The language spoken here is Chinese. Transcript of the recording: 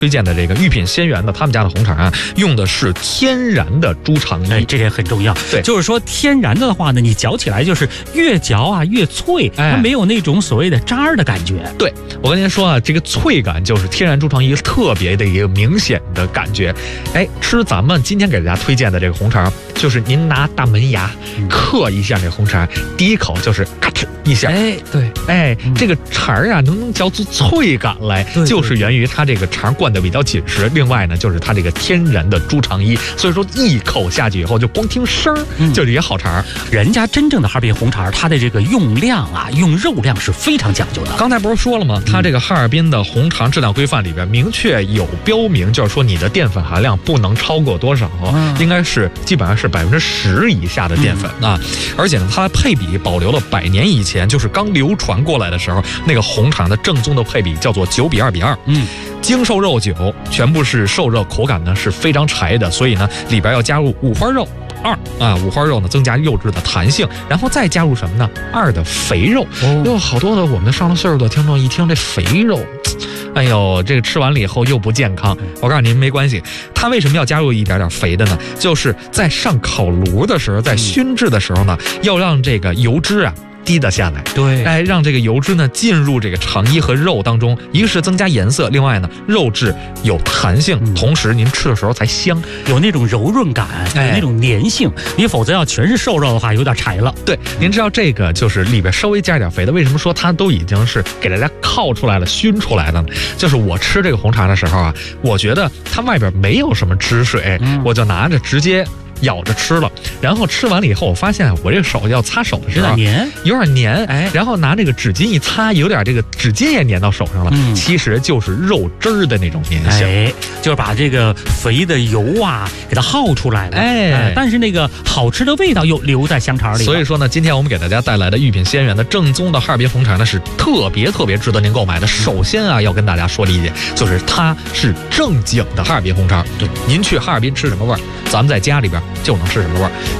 推荐的这个御品鲜园的他们家的红肠啊，用的是天然的猪肠衣， 这点很重要。 对， 就是说天然的话呢，你嚼起来就是越嚼啊越脆，它没有那种所谓的渣儿的感觉。 对，我跟您说啊，这个脆感就是天然猪肠衣特别的一个明显的感觉。吃咱们今天给大家推荐的这个红肠，就是您拿大门牙刻一下这个红肠，第一口就是咔哧一下。 对， 这个肠啊能嚼出脆感来，就是源于它这个肠灌的比较紧实。另外呢，就是它这个天然的猪肠衣，所以说一口下去以后，就光听声就是一个好肠。 人家真正的哈尔滨红肠，它的这个用量啊，用肉量是非常讲究的。 刚才不是说了吗？它这个哈尔滨的红肠质量规范里边明确有标明，就是说你的淀粉含量不能超过多少，应该是基本上是10%以下的淀粉啊。而且呢，它配比保留了100年以前就是刚流传过来的时候那个红肠的正宗的配比，叫做9比2比2。精瘦肉9，全部是瘦肉，口感呢是非常柴的，所以呢里边要加入五花肉2五花肉呢增加肉质的弹性，然后再加入什么呢？2的肥肉。有好多的我们的上了岁数的听众一听这肥肉，哎呦，这个吃完了以后又不健康。我告诉您没关系，它为什么要加入一点点肥的呢？就是在上烤炉的时候，在熏制的时候呢，要让这个油脂啊滴得下来， 对， 让这个油脂呢进入这个肠衣和肉当中，一个是增加颜色，另外呢肉质有弹性，同时您吃的时候才香， 有那种柔润感，有那种粘性。你否则要全是瘦肉的话，有点柴了。 对，您知道这个就是里边稍微加一点肥的，为什么说它都已经是给大家烤出来了、熏出来的呢？就是我吃这个红肠的时候啊，我觉得它外边没有什么汁水，我就拿着直接咬着吃了，然后吃完了以后，我发现我这个手要擦手的时候有点黏，然后拿这个纸巾一擦，有点这个纸巾也粘到手上了，其实就是肉汁儿的那种粘性， 就是把这个肥的油啊给它耗出来了，但是那个好吃的味道又留在香肠里。 所以说呢，今天我们给大家带来的御品鲜园的正宗的哈尔滨红肠呢，是特别值得您购买的。首先啊，要跟大家说的一点就是它是正经的哈尔滨红肠。对，您去哈尔滨吃什么味儿，咱们在家里边就能吃什么味儿。